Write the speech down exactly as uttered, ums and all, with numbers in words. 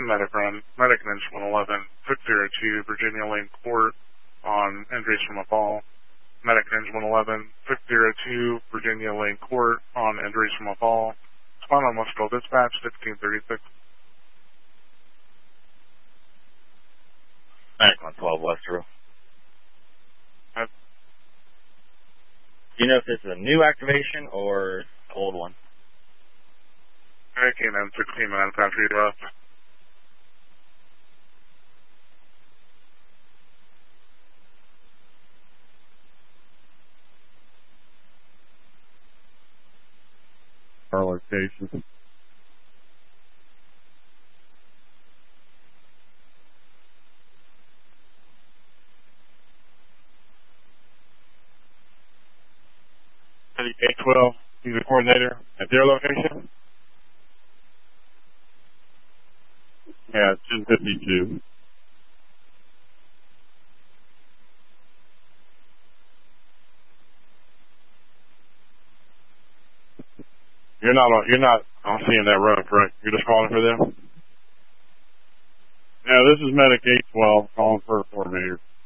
medic run. Medic Ninja one eleven, six zero two, Virginia Lane Court on injuries from a fall. Medic Ninja one eleven, six zero two, Virginia Lane Court on injuries from a fall. Spawn on Westfield Dispatch, sixteen thirty-six. Medic one twelve, Westfield. Yep. Do you know if this is a new activation or old one? I came in sixteen minutes after you left. Our location. eight twelve, he's a coordinator at their location? Yeah, it's ten fifty-two. You're not on, you're not on seeing that road, correct? You're just calling for them? Yeah, this is Medic eight twelve calling for a coordinator.